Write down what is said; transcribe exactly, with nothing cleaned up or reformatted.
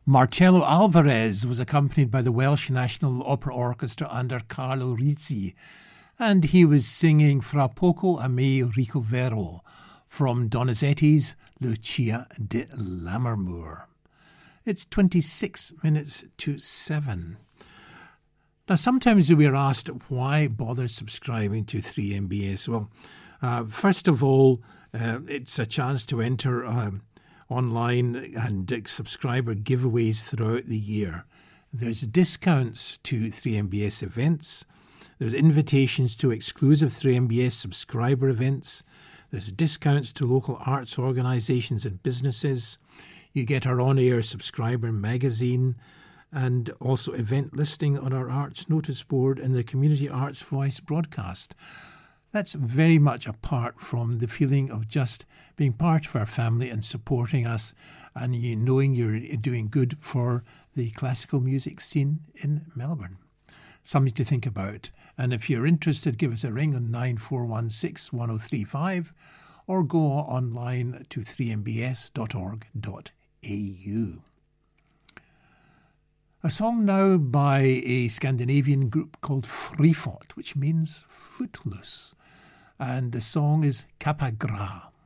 Marcello Alvarez was accompanied by the Welsh National Opera Orchestra under Carlo Rizzi, and he was singing Fra poco a me ricovero from Donizetti's Lucia di Lammermoor. It's twenty-six minutes to seven. Now, sometimes we are asked, why bother subscribing to three M B S? Well, uh, first of all, uh, it's a chance to enter um, online and uh, subscriber giveaways throughout the year. There's discounts to three M B S events. There's invitations to exclusive three M B S subscriber events. There's discounts to local arts organisations and businesses. You get our on-air subscriber magazine and also event listing on our arts notice board and the Community Arts Voice broadcast. That's very much apart from the feeling of just being part of our family and supporting us and you knowing you're doing good for the classical music scene in Melbourne. Something to think about. And if you're interested, give us a ring on nine four one six, one oh three five or go online to three m b s dot org dot a u. A song now by a Scandinavian group called Frifot, which means footloose. And the song is Cappagra.